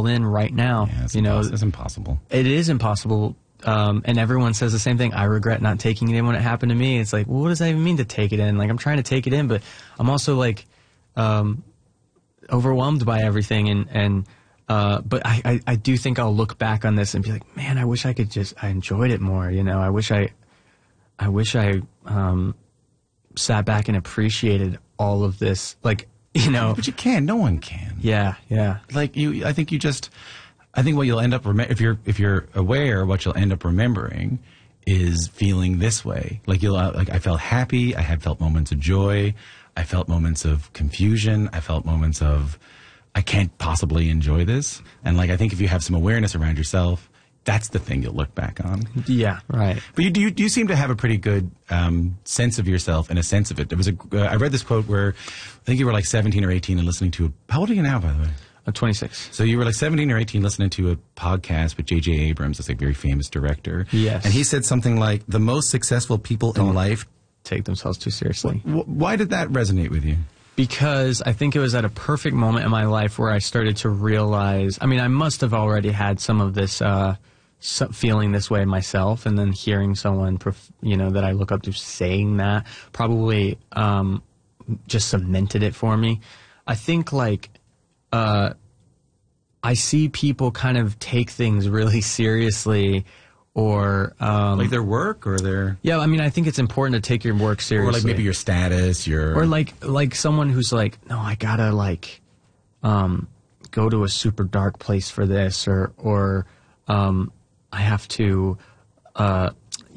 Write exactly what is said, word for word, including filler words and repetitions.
in right now. Yeah, it's you know, it's impossible. It is impossible. Um, and everyone says the same thing. I regret not taking it in when it happened to me. It's like, well, what does that even mean to take it in? Like, I'm trying to take it in, but I'm also like, um, overwhelmed by everything. And, and, uh, but I, I, I do think I'll look back on this and be like, man, I wish I could just, I enjoyed it more. You know, I wish I, I wish I, um, sat back and appreciated all of this. Like, you know, but you can, no one can. Yeah. Yeah. Like you, I think you just, I think what you'll end up, rem- if you're if you're aware, what you'll end up remembering is feeling this way. Like you'll uh, like I felt happy. I had felt moments of joy. I felt moments of confusion. I felt moments of I can't possibly enjoy this. And like I think if you have some awareness around yourself, that's the thing you'll look back on. Yeah, right. But you you, you seem to have a pretty good um, sense of yourself and a sense of it. There was a uh, I read this quote where I think you were like seventeen or eighteen and listening to a. How old are you now, by the way? I'm twenty-six. So you were like seventeen or eighteen listening to a podcast with J J Abrams, this like very famous director. Yes. And he said something like, the most successful people Don't in life take themselves too seriously. W- why did that resonate with you? Because I think it was at a perfect moment in my life where I started to realize, I mean, I must have already had some of this, uh, so feeling this way myself, and then hearing someone, prof- you know, that I look up to saying that probably um, just cemented it for me. I think like, Uh, I see people kind of take things really seriously, or um, Like their work or their... yeah. I mean, I think it's important to take your work seriously, Or like maybe your status, your... or like like someone who's like, no, I gotta like um, go to a super dark place for this, or or um, I have to uh,